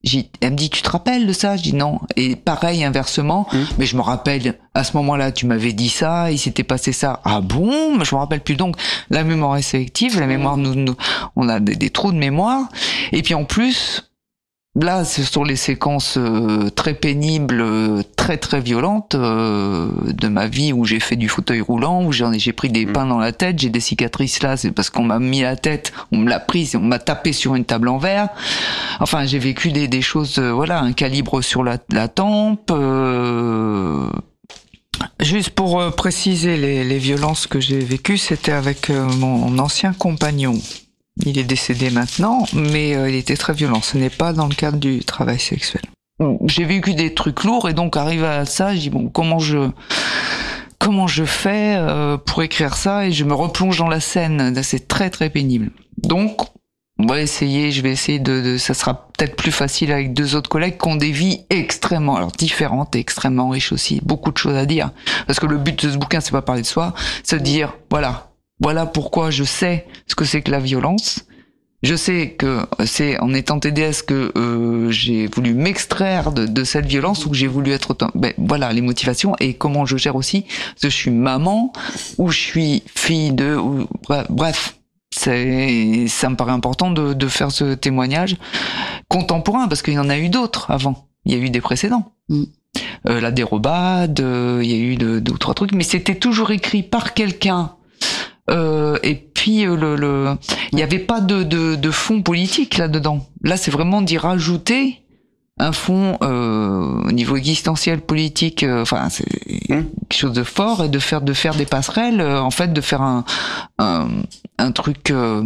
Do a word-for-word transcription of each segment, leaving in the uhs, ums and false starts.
J'ai, elle me dit, tu te rappelles de ça? Je dis non. Et pareil, inversement, mmh. mais je me rappelle, à ce moment-là, tu m'avais dit ça, il s'était passé ça. Ah bon? Je me rappelle plus. Donc, la mémoire est sélective, la mémoire, nous, nous on a des, des trous de mémoire. Et puis en plus, là, ce sont les séquences euh, très pénibles, euh, très très violentes euh, de ma vie où j'ai fait du fauteuil roulant, où j'en ai, j'ai pris des mmh. pains dans la tête, j'ai des cicatrices là, c'est parce qu'on m'a mis la tête, on me l'a prise, on m'a tapé sur une table en verre. Enfin, j'ai vécu des, des choses, euh, voilà, un calibre sur la, la tempe. Euh... Juste pour euh, préciser les, les violences que j'ai vécues, c'était avec euh, mon ancien compagnon. Il est décédé maintenant, mais euh, il était très violent. Ce n'est pas dans le cadre du travail sexuel. J'ai vécu des trucs lourds et donc arrivé à ça, je dis bon, comment je comment je fais euh, pour écrire ça, et je me replonge dans la scène. C'est très très pénible. Donc on va essayer, je vais essayer de, de ça sera peut-être plus facile avec deux autres collègues qui ont des vies extrêmement alors différentes et extrêmement riches aussi, beaucoup de choses à dire. Parce que le but de ce bouquin, c'est pas parler de soi, c'est de dire voilà. Voilà pourquoi je sais ce que c'est que la violence. Je sais que c'est en étant T D S que euh, j'ai voulu m'extraire de, de cette violence, ou que j'ai voulu être autant... Ben, voilà, les motivations et comment je gère aussi. Parce que je suis maman, ou je suis fille de... Ou, bref, c'est, ça me paraît important de, de faire ce témoignage contemporain, parce qu'il y en a eu d'autres avant. Il y a eu des précédents. Mm. Euh, la dérobade, euh, il y a eu deux, deux ou trois trucs, mais c'était toujours écrit par quelqu'un. Euh, et puis euh, le, le, il n'y avait pas de, de, de fond politique là-dedans. Là, c'est vraiment d'y rajouter un fond euh, au niveau existentiel, politique. Euh, enfin, c'est mmh. quelque chose de fort, et de faire de faire des passerelles. Euh, en fait, de faire un un, un truc euh,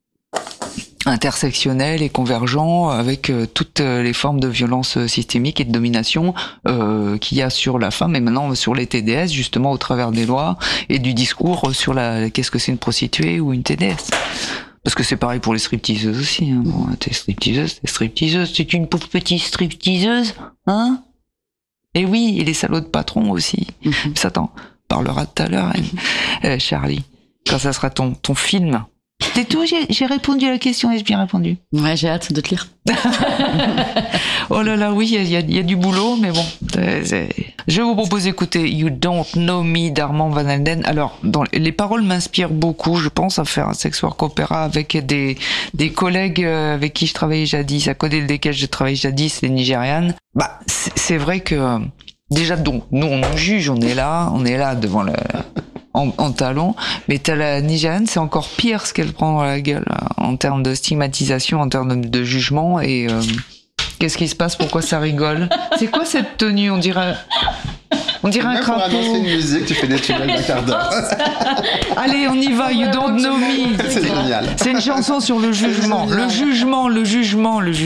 intersectionnel et convergent avec euh, toutes les formes de violence systémique et de domination euh, qu'il y a sur la femme, et maintenant sur les T D S, justement au travers des lois et du discours sur la qu'est-ce que c'est une prostituée ou une T D S. Parce que c'est pareil pour les stripteaseuses aussi. Hein. Bon, t'es stripteaseuse, t'es stripteaseuse, c'est une pauvre petite stripteaseuse, hein? Et oui, et les salauds de patrons aussi. Mm-hmm. Ça t'en parlera tout à l'heure, hein, euh, Charlie, quand ça sera ton ton film. C'est tout, j'ai, j'ai répondu à la question, ai-je bien répondu? Ouais, j'ai hâte de te lire. Oh là là, oui, il y a, y a du boulot, mais bon. C'est, c'est... Je vous propose d'écouter You Don't Know Me d'Armand Van Helden. Alors, dans, les paroles m'inspirent beaucoup. Je pense à faire un sex work opéra avec des, des collègues avec qui je travaillais jadis, à côté desquels je travaillais jadis, les Nigérianes. Bah, c'est, c'est vrai que, déjà, donc, nous, on nous juge, on est là, on est là devant le... En, en talon, mais t'as la Nigériane, c'est encore pire ce qu'elle prend dans la gueule en termes de stigmatisation, en termes de, de jugement. Et euh, qu'est-ce qui se passe? Pourquoi ça rigole? C'est quoi cette tenue? On dirait, on dirait un crapaud. Pour annoncer une musique, tu fais des tunnels d'un quart d'heure. Allez, on y va. You Don't Know Me. C'est génial. C'est une chanson sur le jugement, le jugement, le jugement, le jugement.